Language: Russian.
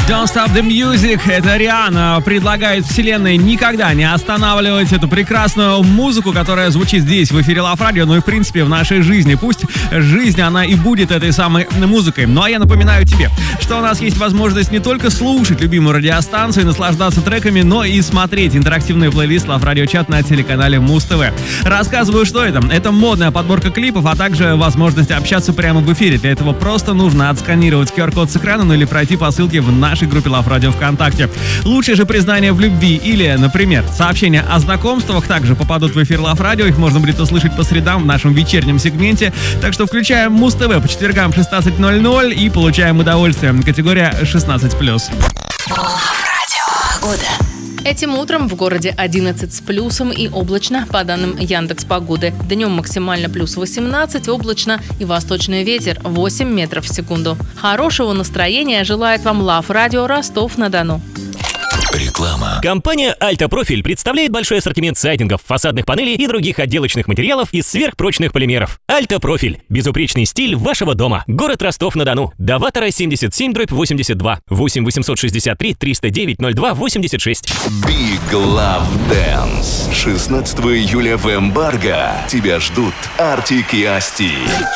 Don't Stop the Music. Это Риhanna предлагает вселенной никогда не останавливать эту прекрасную музыку, которая звучит здесь, в эфире Love Radio, ну и в принципе в нашей жизни. Пусть жизнь, она и будет этой самой музыкой. Ну а я напоминаю тебе, что у нас есть возможность не только слушать любимую радиостанцию и наслаждаться треками, но и смотреть интерактивный плейлист Love Radio Chat на телеканале Муз-ТВ. Рассказываю, что это. Это модная подборка клипов, а также возможность общаться прямо в эфире. Для этого просто нужно отсканировать QR-код с экрана, ну или пройти по ссылке в нашей группе Love Radio ВКонтакте. Лучшее же признание в любви или, например, сообщения о знакомствах также попадут в эфир Love Radio. Их можно будет услышать по средам в нашем вечернем сегменте. Так что включаем Муз-ТВ по четвергам в 16:00 и получаем удовольствие. Категория 16+. Love Radio. Погода. Этим утром в городе 11 с плюсом и облачно, по данным Яндекс.Погоды. Днем максимально плюс 18, облачно и восточный ветер 8 метров в секунду. Хорошего настроения желает вам Love Radio Ростов-на-Дону. Реклама. Компания Альта Профиль представляет большой ассортимент сайдингов, фасадных панелей и других отделочных материалов из сверхпрочных полимеров. Альта Профиль. Безупречный стиль вашего дома. Город Ростов-на-Дону. Доватора 77/82. 8 863 309 02 86. Big Love Dance. 16 июля в Эмбарго. Тебя ждут Артик и Асти.